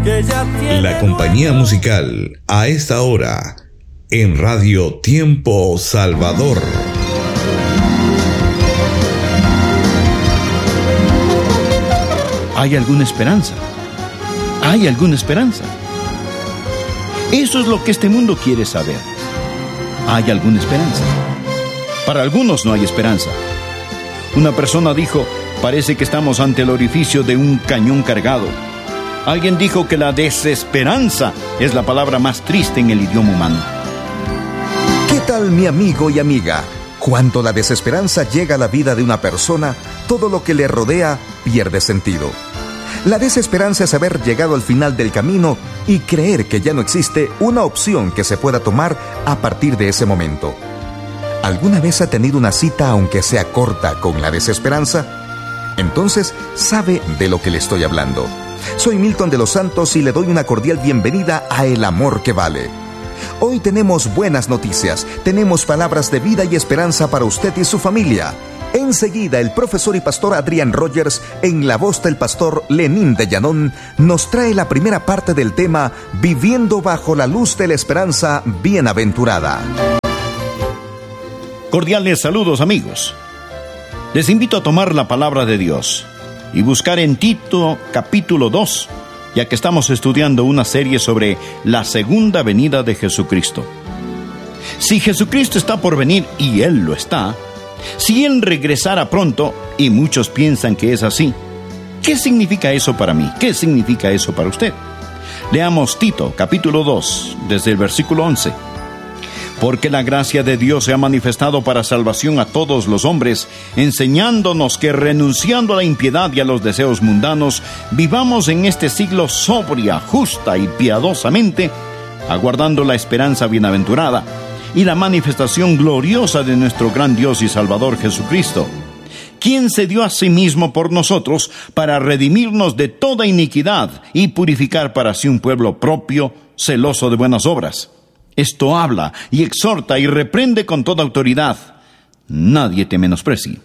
La compañía musical a esta hora en Radio Tiempo Salvador. ¿Hay alguna esperanza? ¿Hay alguna esperanza? Eso es lo que este mundo quiere saber. ¿Hay alguna esperanza? Para algunos no hay esperanza. Una persona dijo: parece que estamos ante el orificio de un cañón cargado. Alguien dijo que la desesperanza es la palabra más triste en el idioma humano. ¿Qué tal, mi amigo y amiga? Cuando la desesperanza llega a la vida de una persona, todo lo que le rodea pierde sentido. La desesperanza es haber llegado al final del camino y creer que ya no existe una opción que se pueda tomar a partir de ese momento. ¿Alguna vez ha tenido una cita, aunque sea corta, con la desesperanza? Entonces, sabe de lo que le estoy hablando. Soy Milton de los Santos y le doy una cordial bienvenida a El Amor que Vale. Hoy tenemos buenas noticias, tenemos palabras de vida y esperanza para usted y su familia. Enseguida, el profesor y pastor Adrián Rogers, en la voz del pastor Lenín de Llanón, nos trae la primera parte del tema Viviendo bajo la luz de la esperanza bienaventurada. Cordiales saludos, amigos. Les invito a tomar la palabra de Dios y buscar en Tito capítulo 2, ya que estamos estudiando una serie sobre la segunda venida de Jesucristo. Si Jesucristo está por venir, y Él lo está, si Él regresara pronto, y muchos piensan que es así, ¿qué significa eso para mí? ¿Qué significa eso para usted? Leamos Tito capítulo 2, desde el versículo 11. Porque la gracia de Dios se ha manifestado para salvación a todos los hombres, enseñándonos que renunciando a la impiedad y a los deseos mundanos, vivamos en este siglo sobria, justa y piadosamente, aguardando la esperanza bienaventurada y la manifestación gloriosa de nuestro gran Dios y Salvador Jesucristo, quien se dio a sí mismo por nosotros para redimirnos de toda iniquidad y purificar para sí un pueblo propio, celoso de buenas obras. Esto habla y exhorta y reprende con toda autoridad. Nadie te menosprecie.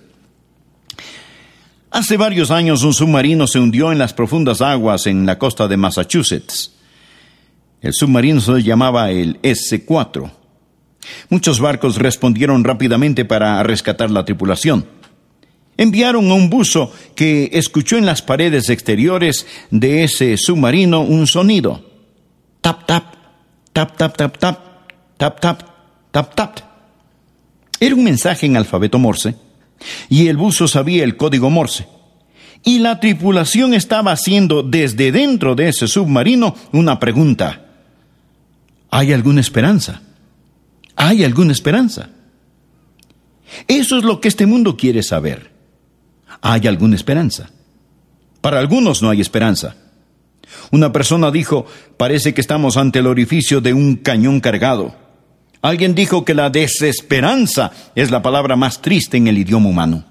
Hace varios años un submarino se hundió en las profundas aguas en la costa de Massachusetts. El submarino se llamaba el S-4. Muchos barcos respondieron rápidamente para rescatar la tripulación. Enviaron a un buzo que escuchó en las paredes exteriores de ese submarino un sonido. Tap, tap. Tap, tap, tap, tap, tap, tap, tap, tap. Era un mensaje en alfabeto Morse, y el buzo sabía el código Morse. Y la tripulación estaba haciendo desde dentro de ese submarino una pregunta. ¿Hay alguna esperanza? ¿Hay alguna esperanza? Eso es lo que este mundo quiere saber. ¿Hay alguna esperanza? Para algunos no hay esperanza. Una persona dijo: parece que estamos ante el orificio de un cañón cargado. Alguien dijo que la desesperanza es la palabra más triste en el idioma humano.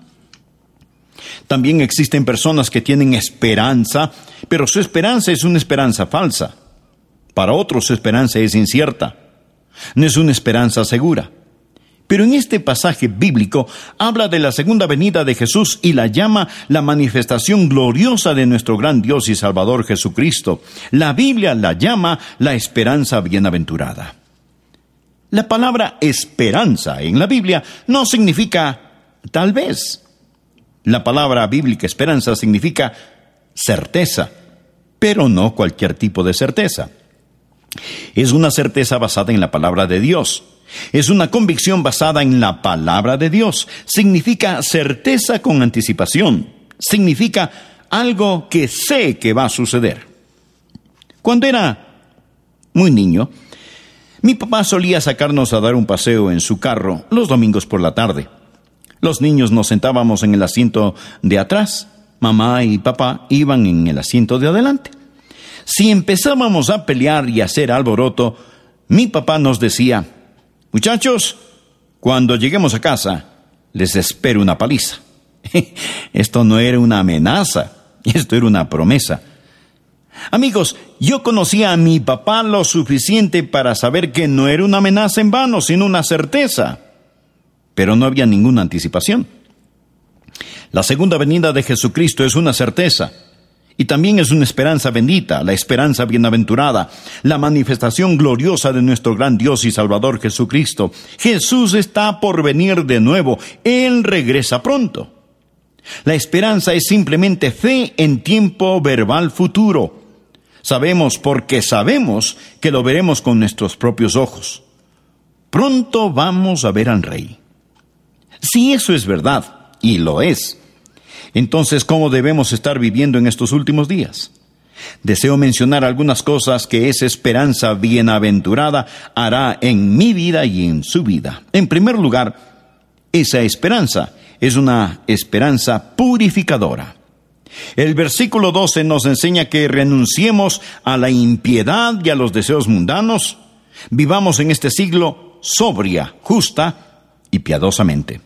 También existen personas que tienen esperanza, pero su esperanza es una esperanza falsa. Para otros su esperanza es incierta. No es una esperanza segura. Pero en este pasaje bíblico habla de la segunda venida de Jesús y la llama la manifestación gloriosa de nuestro gran Dios y Salvador Jesucristo. La Biblia la llama la esperanza bienaventurada. La palabra esperanza en la Biblia no significa tal vez. La palabra bíblica esperanza significa certeza, pero no cualquier tipo de certeza. Es una certeza basada en la palabra de Dios. Es una convicción basada en la palabra de Dios. Significa certeza con anticipación. Significa algo que sé que va a suceder. Cuando era muy niño, mi papá solía sacarnos a dar un paseo en su carro los domingos por la tarde. Los niños nos sentábamos en el asiento de atrás. Mamá y papá iban en el asiento de adelante. Si empezábamos a pelear y a hacer alboroto, mi papá nos decía: muchachos, cuando lleguemos a casa, les espero una paliza. Esto no era una amenaza, esto era una promesa. Amigos, yo conocía a mi papá lo suficiente para saber que no era una amenaza en vano, sino una certeza. Pero no había ninguna anticipación. La segunda venida de Jesucristo es una certeza. Y también es una esperanza bendita, la esperanza bienaventurada, la manifestación gloriosa de nuestro gran Dios y Salvador Jesucristo. Jesús está por venir de nuevo. Él regresa pronto. La esperanza es simplemente fe en tiempo verbal futuro. Sabemos porque sabemos que lo veremos con nuestros propios ojos. Pronto vamos a ver al Rey. Si eso es verdad, y lo es, entonces, ¿cómo debemos estar viviendo en estos últimos días? Deseo mencionar algunas cosas que esa esperanza bienaventurada hará en mi vida y en su vida. En primer lugar, esa esperanza es una esperanza purificadora. El versículo 12 nos enseña que renunciemos a la impiedad y a los deseos mundanos, vivamos en este siglo sobria, justa y piadosamente.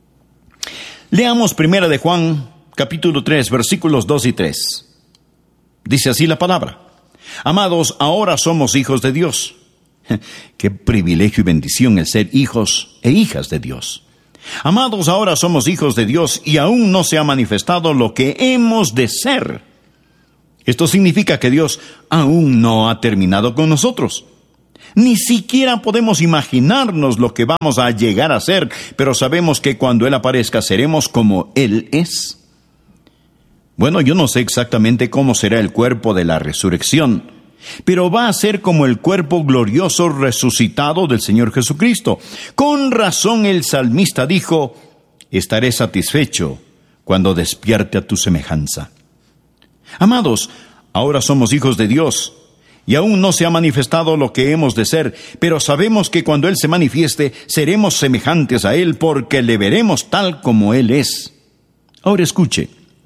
Leamos 1 de Juan, capítulo 3, versículos 2 y 3. Dice así la palabra: Amados, ahora somos hijos de Dios. Qué privilegio y bendición el ser hijos e hijas de Dios. Amados, ahora somos hijos de Dios y aún no se ha manifestado lo que hemos de ser. Esto significa que Dios aún no ha terminado con nosotros. Ni siquiera podemos imaginarnos lo que vamos a llegar a ser, pero sabemos que cuando Él aparezca seremos como Él es. Bueno, yo no sé exactamente cómo será el cuerpo de la resurrección, pero va a ser como el cuerpo glorioso resucitado del Señor Jesucristo. Con razón el salmista dijo: estaré satisfecho cuando despierte a tu semejanza. Amados, ahora somos hijos de Dios, y aún no se ha manifestado lo que hemos de ser, pero sabemos que cuando Él se manifieste, seremos semejantes a Él, porque le veremos tal como Él es. Ahora escuche: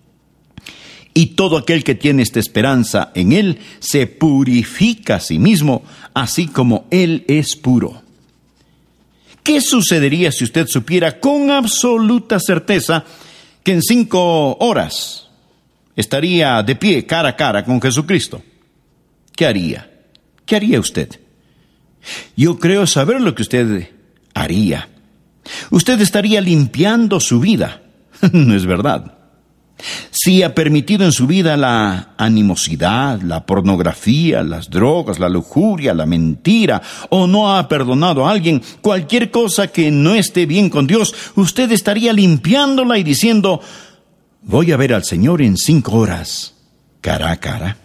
y todo aquel que tiene esta esperanza en Él, se purifica a sí mismo, así como Él es puro. ¿Qué sucedería si usted supiera con absoluta certeza que en 5 horas estaría de pie cara a cara con Jesucristo? ¿Qué haría? ¿Qué haría usted? Yo creo saber lo que usted haría. Usted estaría limpiando su vida. ¿No es verdad? Si ha permitido en su vida la animosidad, la pornografía, las drogas, la lujuria, la mentira, o no ha perdonado a alguien, cualquier cosa que no esté bien con Dios, usted estaría limpiándola y diciendo: voy a ver al Señor en 5 horas, cara a cara.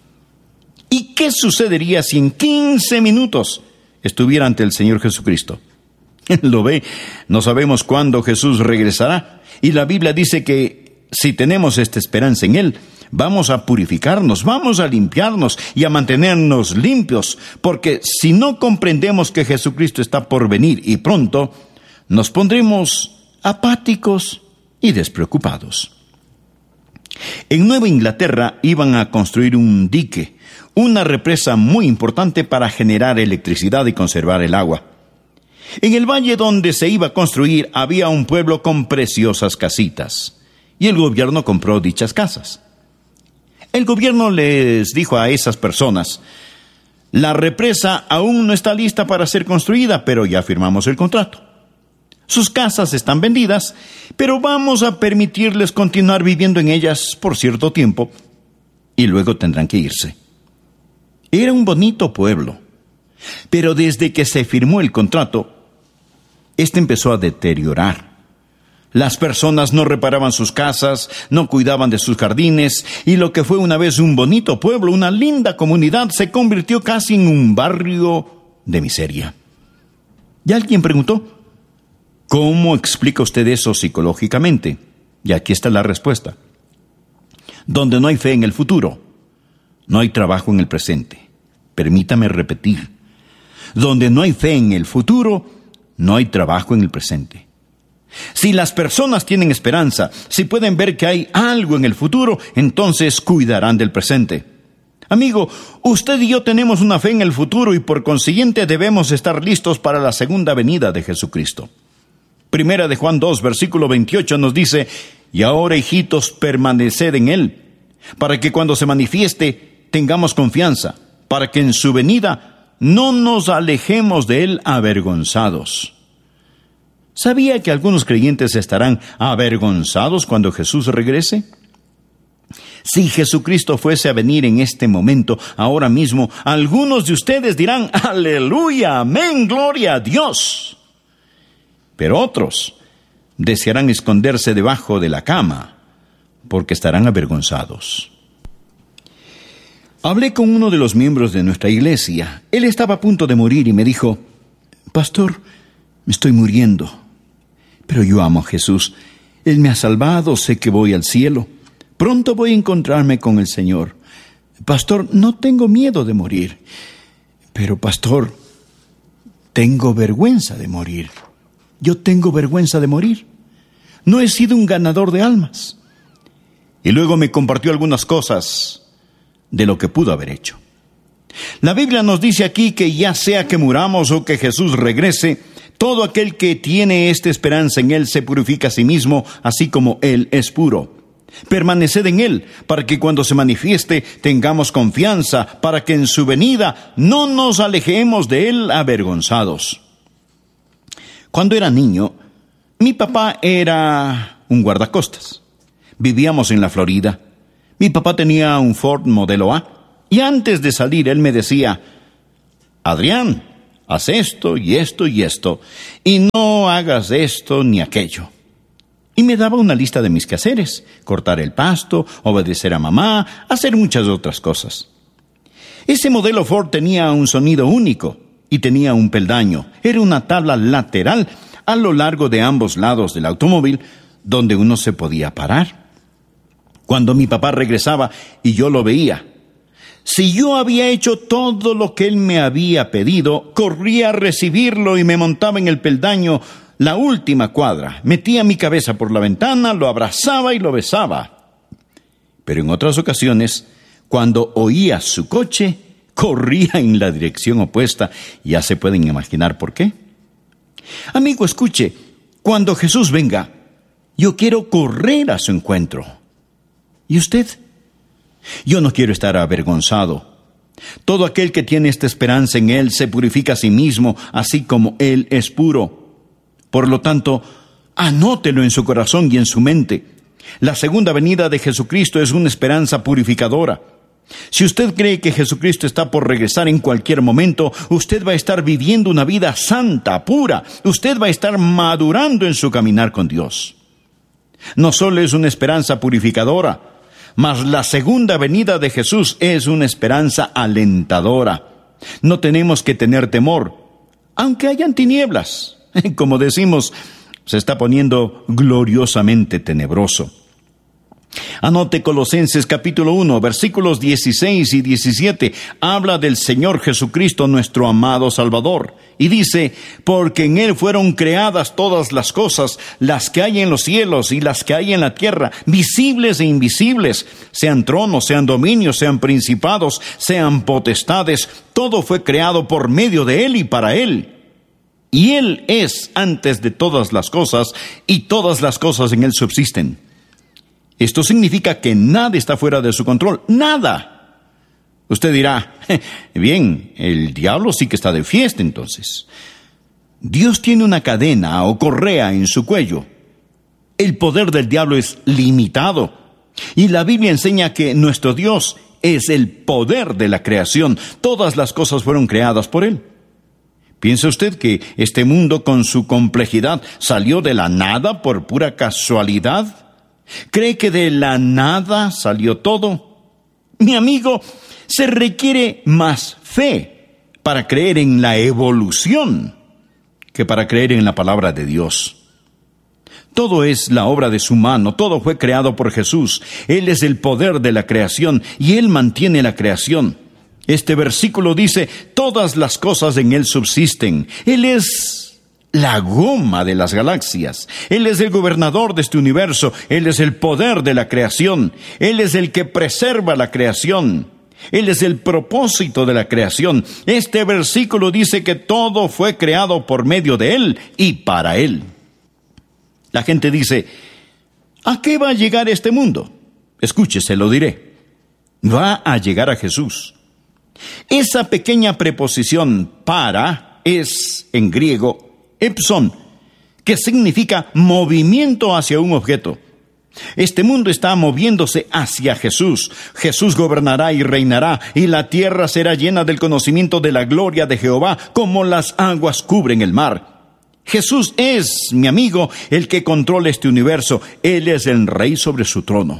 ¿Y qué sucedería si en 15 minutos estuviera ante el Señor Jesucristo? ¿Lo ve? No sabemos cuándo Jesús regresará, y la Biblia dice que si tenemos esta esperanza en Él, vamos a purificarnos, vamos a limpiarnos y a mantenernos limpios, porque si no comprendemos que Jesucristo está por venir y pronto, nos pondremos apáticos y despreocupados. En Nueva Inglaterra iban a construir un dique, una represa muy importante para generar electricidad y conservar el agua. En el valle donde se iba a construir había un pueblo con preciosas casitas, y el gobierno compró dichas casas. El gobierno les dijo a esas personas: la represa aún no está lista para ser construida, pero ya firmamos el contrato. Sus casas están vendidas, pero vamos a permitirles continuar viviendo en ellas por cierto tiempo, y luego tendrán que irse. Era un bonito pueblo, pero desde que se firmó el contrato, este empezó a deteriorar. Las personas no reparaban sus casas, no cuidaban de sus jardines, y lo que fue una vez un bonito pueblo, una linda comunidad, se convirtió casi en un barrio de miseria. Y alguien preguntó: ¿cómo explica usted eso psicológicamente? Y aquí está la respuesta: donde no hay fe en el futuro, no hay trabajo en el presente. Permítame repetir: donde no hay fe en el futuro, no hay trabajo en el presente. Si las personas tienen esperanza, si pueden ver que hay algo en el futuro, entonces cuidarán del presente. Amigo, usted y yo tenemos una fe en el futuro y por consiguiente debemos estar listos para la segunda venida de Jesucristo. 1 de Juan 2, versículo 28 nos dice: y ahora, hijitos, permaneced en Él, para que cuando se manifieste tengamos confianza, para que en su venida no nos alejemos de Él avergonzados. ¿Sabía que algunos creyentes estarán avergonzados cuando Jesús regrese? Si Jesucristo fuese a venir en este momento, ahora mismo, algunos de ustedes dirán, aleluya, amén, gloria a Dios. Pero otros desearán esconderse debajo de la cama, porque estarán avergonzados. Hablé con uno de los miembros de nuestra iglesia. Él estaba a punto de morir y me dijo, pastor, me estoy muriendo, pero yo amo a Jesús. Él me ha salvado, sé que voy al cielo. Pronto voy a encontrarme con el Señor. Pastor, no tengo miedo de morir, pero pastor, tengo vergüenza de morir. Yo tengo vergüenza de morir. No he sido un ganador de almas. Y luego me compartió algunas cosas de lo que pudo haber hecho. La Biblia nos dice aquí que ya sea que muramos o que Jesús regrese, todo aquel que tiene esta esperanza en Él se purifica a sí mismo, así como Él es puro. Permaneced en Él, para que cuando se manifieste tengamos confianza, para que en su venida no nos alejemos de Él avergonzados. Cuando era niño, mi papá era un guardacostas. Vivíamos en la Florida. Mi papá tenía un Ford modelo A, y antes de salir él me decía, Adrián, haz esto y esto y esto, y no hagas esto ni aquello. Y me daba una lista de mis quehaceres: cortar el pasto, obedecer a mamá, hacer muchas otras cosas. Ese modelo Ford tenía un sonido único y tenía un peldaño. Era una tabla lateral a lo largo de ambos lados del automóvil donde uno se podía parar. Cuando mi papá regresaba y yo lo veía, si yo había hecho todo lo que él me había pedido, corría a recibirlo y me montaba en el peldaño la última cuadra. Metía mi cabeza por la ventana, lo abrazaba y lo besaba. Pero en otras ocasiones, cuando oía su coche, corría en la dirección opuesta. Ya se pueden imaginar por qué. Amigo, escuche, cuando Jesús venga, yo quiero correr a su encuentro. ¿Y usted? Yo no quiero estar avergonzado. Todo aquel que tiene esta esperanza en Él se purifica a sí mismo, así como Él es puro. Por lo tanto, anótelo en su corazón y en su mente. La segunda venida de Jesucristo es una esperanza purificadora. Si usted cree que Jesucristo está por regresar en cualquier momento, usted va a estar viviendo una vida santa, pura. Usted va a estar madurando en su caminar con Dios. No solo es una esperanza purificadora, mas la segunda venida de Jesús es una esperanza alentadora. No tenemos que tener temor, aunque hayan tinieblas. Como decimos, se está poniendo gloriosamente tenebroso. Anote Colosenses capítulo 1, versículos 16 y 17. Habla del Señor Jesucristo, nuestro amado Salvador. Y dice, porque en Él fueron creadas todas las cosas, las que hay en los cielos y las que hay en la tierra, visibles e invisibles, sean tronos, sean dominios, sean principados, sean potestades. Todo fue creado por medio de Él y para Él. Y Él es antes de todas las cosas, y todas las cosas en Él subsisten. Esto significa que nada está fuera de su control, nada. Usted dirá, bien, el diablo sí que está de fiesta entonces. Dios tiene una cadena o correa en su cuello. El poder del diablo es limitado. Y la Biblia enseña que nuestro Dios es el poder de la creación. Todas las cosas fueron creadas por Él. ¿Piensa usted que este mundo con su complejidad salió de la nada por pura casualidad? ¿Cree que de la nada salió todo? Mi amigo, se requiere más fe para creer en la evolución que para creer en la palabra de Dios. Todo es la obra de su mano, todo fue creado por Jesús. Él es el poder de la creación y Él mantiene la creación. Este versículo dice, todas las cosas en Él subsisten. Él es la goma de las galaxias. Él es el gobernador de este universo. Él es el poder de la creación. Él es el que preserva la creación. Él es el propósito de la creación. Este versículo dice que todo fue creado por medio de Él y para Él. La gente dice, ¿a qué va a llegar este mundo? Escúchese, lo diré. Va a llegar a Jesús. Esa pequeña preposición para es, en griego, epson, que significa movimiento hacia un objeto. Este mundo está moviéndose hacia Jesús. Jesús gobernará y reinará, y la tierra será llena del conocimiento de la gloria de Jehová, como las aguas cubren el mar. Jesús es, mi amigo, el que controla este universo. Él es el rey sobre su trono.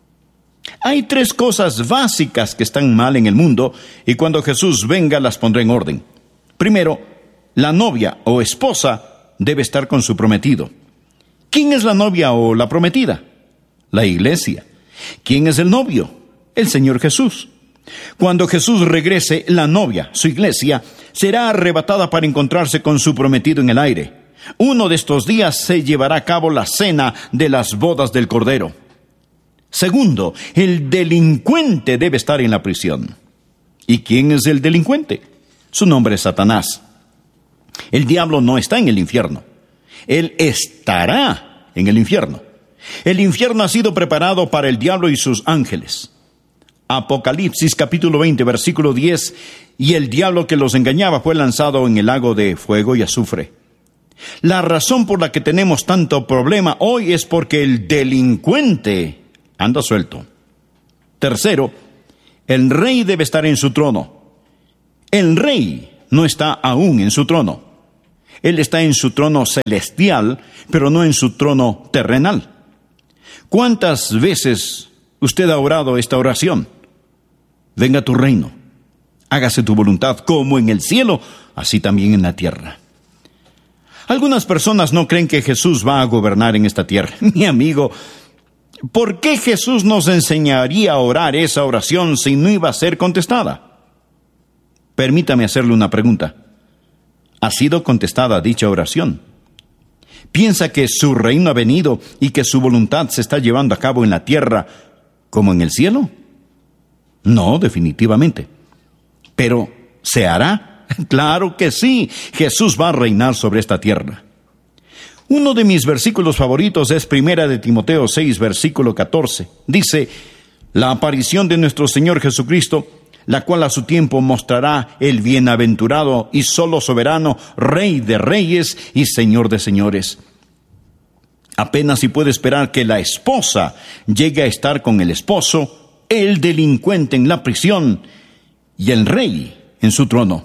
Hay 3 cosas básicas que están mal en el mundo, y cuando Jesús venga las pondrá en orden. Primero, la novia o esposa debe estar con su prometido. ¿Quién es la novia o la prometida? La iglesia. ¿Quién es el novio? El Señor Jesús. Cuando Jesús regrese, la novia, su iglesia, será arrebatada para encontrarse con su prometido en el aire. Uno de estos días se llevará a cabo la cena de las bodas del Cordero. Segundo, el delincuente debe estar en la prisión. ¿Y quién es el delincuente? Su nombre es Satanás. El diablo no está en el infierno. Él estará en el infierno. El infierno ha sido preparado para el diablo y sus ángeles. Apocalipsis capítulo 20, versículo 10, y el diablo que los engañaba fue lanzado en el lago de fuego y azufre. La razón por la que tenemos tanto problema hoy es porque el delincuente anda suelto. Tercero, el rey debe estar en su trono. El rey no está aún en su trono. Él está en su trono celestial, pero no en su trono terrenal. ¿Cuántas veces usted ha orado esta oración? Venga tu reino, hágase tu voluntad como en el cielo, así también en la tierra. Algunas personas no creen que Jesús va a gobernar en esta tierra. Mi amigo, ¿por qué Jesús nos enseñaría a orar esa oración si no iba a ser contestada? Permítame hacerle una pregunta. ¿Ha sido contestada dicha oración? ¿Piensa que su reino ha venido y que su voluntad se está llevando a cabo en la tierra como en el cielo? No, definitivamente. ¿Pero se hará? Claro que sí. Jesús va a reinar sobre esta tierra. Uno de mis versículos favoritos es 1 de Timoteo 6, versículo 14. Dice, la aparición de nuestro Señor Jesucristo, la cual a su tiempo mostrará el bienaventurado y solo soberano, Rey de reyes y Señor de señores. Apenas si puede esperar que la esposa llegue a estar con el esposo, el delincuente en la prisión y el rey en su trono.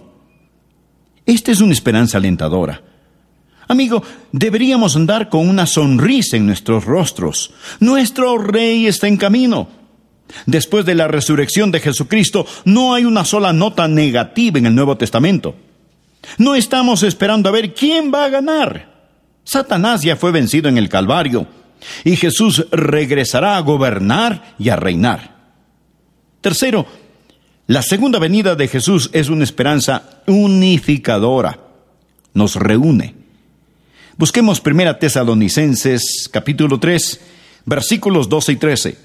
Esta es una esperanza alentadora. Amigo, deberíamos andar con una sonrisa en nuestros rostros. Nuestro rey está en camino. Después de la resurrección de Jesucristo, no hay una sola nota negativa en el Nuevo Testamento. No estamos esperando a ver quién va a ganar. Satanás ya fue vencido en el Calvario, y Jesús regresará a gobernar y a reinar. Tercero, la segunda venida de Jesús es una esperanza unificadora. Nos reúne. Busquemos 1 Tesalonicenses, capítulo 3, versículos 12 y 13.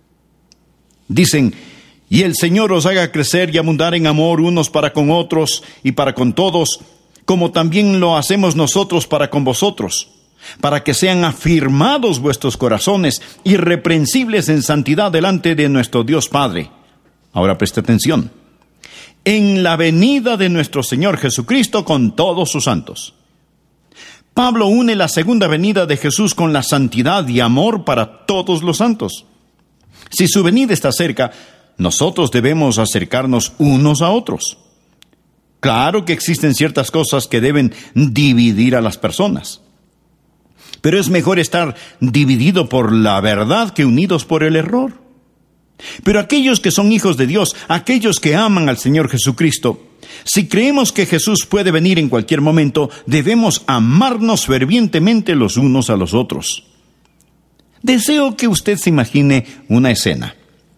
Dicen, y el Señor os haga crecer y abundar en amor unos para con otros y para con todos, como también lo hacemos nosotros para con vosotros, para que sean afirmados vuestros corazones, irreprensibles en santidad delante de nuestro Dios Padre. Ahora preste atención. En la venida de nuestro Señor Jesucristo con todos sus santos. Pablo une la segunda venida de Jesús con la santidad y amor para todos los santos. Si su venida está cerca, nosotros debemos acercarnos unos a otros. Claro que existen ciertas cosas que deben dividir a las personas. Pero es mejor estar dividido por la verdad que unidos por el error. Pero aquellos que son hijos de Dios, aquellos que aman al Señor Jesucristo, si creemos que Jesús puede venir en cualquier momento, debemos amarnos fervientemente los unos a los otros. Deseo que usted se imagine una escena.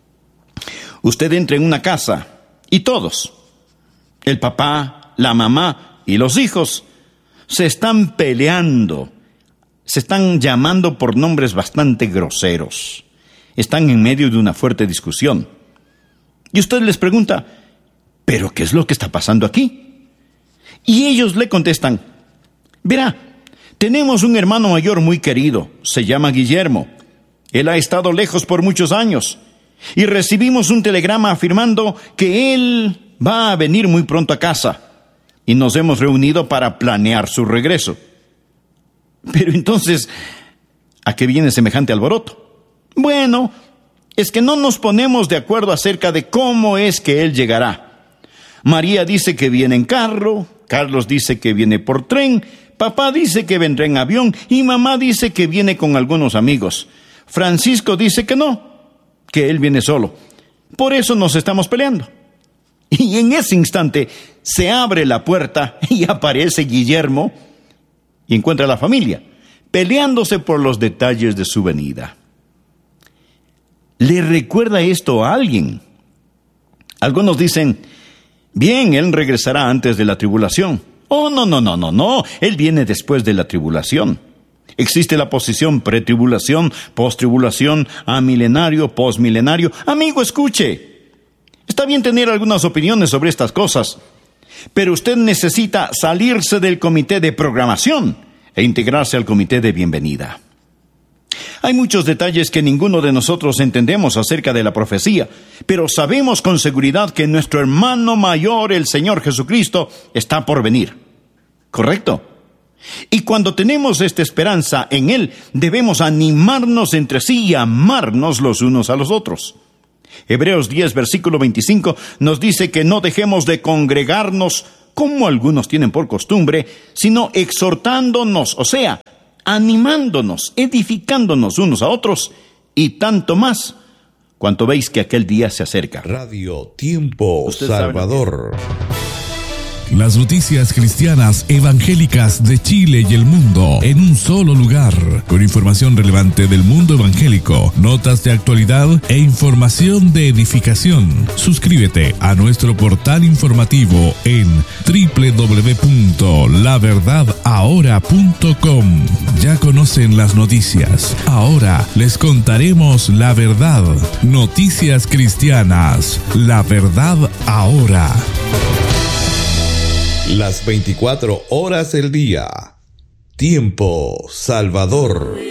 Usted entra en una casa y todos, el papá, la mamá y los hijos, se están peleando, se están llamando por nombres bastante groseros. Están en medio de una fuerte discusión. Y usted les pregunta, ¿pero qué es lo que está pasando aquí? Y ellos le contestan, verá, tenemos un hermano mayor muy querido, se llama Guillermo. Él ha estado lejos por muchos años y recibimos un telegrama afirmando que él va a venir muy pronto a casa y nos hemos reunido para planear su regreso. Pero entonces, ¿a qué viene semejante alboroto? Bueno, es que no nos ponemos de acuerdo acerca de cómo es que Él llegará. María dice que viene en carro, Carlos dice que viene por tren, papá dice que vendrá en avión y mamá dice que viene con algunos amigos. Francisco dice que no, que él viene solo. Por eso nos estamos peleando. Y en ese instante se abre la puerta y aparece Guillermo y encuentra a la familia peleándose por los detalles de su venida. ¿Le recuerda esto a alguien? Algunos dicen, bien, Él regresará antes de la tribulación. Oh, no, Él viene después de la tribulación. Existe la posición pretribulación, postribulación, amilenario, posmilenario. Amigo, escuche. Está bien tener algunas opiniones sobre estas cosas, pero usted necesita salirse del comité de programación e integrarse al comité de bienvenida. Hay muchos detalles que ninguno de nosotros entendemos acerca de la profecía, pero sabemos con seguridad que nuestro hermano mayor, el Señor Jesucristo, está por venir. ¿Correcto? Y cuando tenemos esta esperanza en Él, debemos animarnos entre sí y amarnos los unos a los otros. Hebreos 10, versículo 25, nos dice que no dejemos de congregarnos como algunos tienen por costumbre, sino exhortándonos, o sea, animándonos, edificándonos unos a otros, y tanto más, cuanto veis que aquel día se acerca. Radio Tiempo Salvador. Las noticias cristianas evangélicas de Chile y el mundo en un solo lugar, con información relevante del mundo evangélico, notas de actualidad e información de edificación. Suscríbete a nuestro portal informativo en www.laverdadahora.com. Ya conocen las noticias. Ahora les contaremos la verdad. Noticias cristianas. La verdad ahora. Las 24 horas del día. Tiempo Salvador.